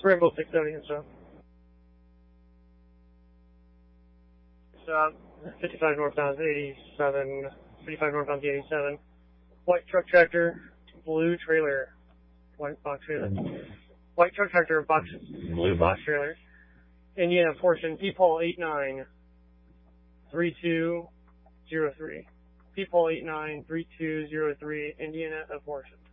Rainbow 670 and stuff. So, 55 northbound 87, 55 northbound 87. White truck tractor, blue trailer, white box trailer. White truck tractor, blue box trailer. Indiana portion, P-Pole 893203. P-Pole 893203, Indiana portion.